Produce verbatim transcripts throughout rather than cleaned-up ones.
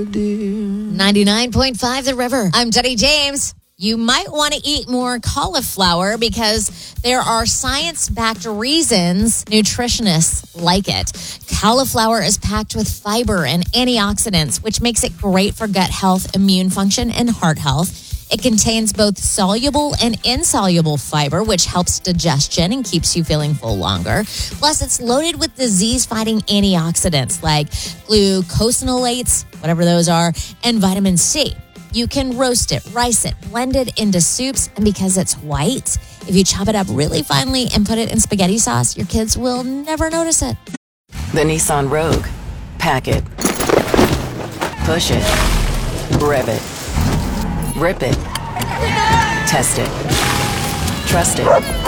dear. ninety-nine point five The River. I'm Jenny James. You might want to eat more cauliflower because there are science-backed reasons nutritionists like it. Cauliflower is packed with fiber and antioxidants, which makes it great for gut health, immune function, and heart health. It contains both soluble and insoluble fiber, which helps digestion and keeps you feeling full longer. Plus, it's loaded with disease-fighting antioxidants like glucosinolates, whatever those are, and vitamin C. You can roast it, rice it, blend it into soups, and because it's white, if you chop it up really finely and put it in spaghetti sauce, your kids will never notice it. The Nissan Rogue. Pack it. Push it. Rev it. Rip it. Test it. Trust it.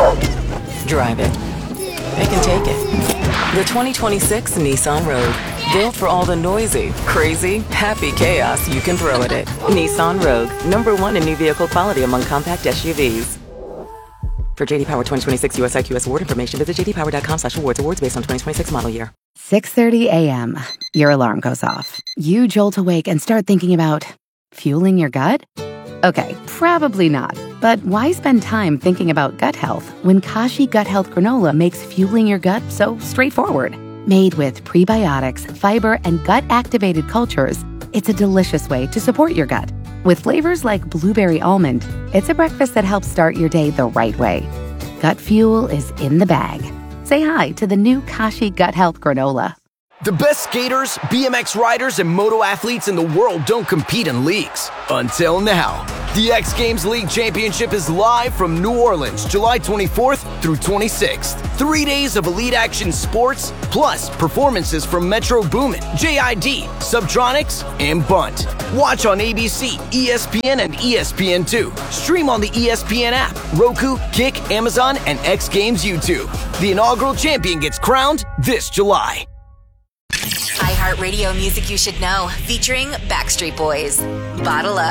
Drive it. Pick and take it. The twenty twenty-six Nissan Rogue. Built for all the noisy, crazy, happy chaos you can throw at it. Nissan Rogue. Number one in new vehicle quality among compact S U Vs. For J D Power twenty twenty-six U S I Q S award information, visit j d power dot com slash awards. Awards based on twenty twenty-six model year. six thirty a.m. Your alarm goes off. You jolt awake and start thinking about fueling your gut? Okay, probably not. But why spend time thinking about gut health when Kashi Gut Health Granola makes fueling your gut so straightforward? Made with prebiotics, fiber, and gut-activated cultures, it's a delicious way to support your gut. With flavors like blueberry almond, it's a breakfast that helps start your day the right way. Gut fuel is in the bag. Say hi to the new Kashi Gut Health Granola. The best skaters, B M X riders, and moto athletes in the world don't compete in leagues. Until now. The X Games League Championship is live from New Orleans, July twenty-fourth through twenty-sixth. Three days of elite action sports, plus performances from Metro Boomin, J I D, Subtronics, and Bunt. Watch on A B C, E S P N, and E S P N two. Stream on the E S P N app, Roku, Kick, Amazon, and X Games YouTube. The inaugural champion gets crowned this July. iHeartRadio music you should know, featuring Backstreet Boys. Bottle Up.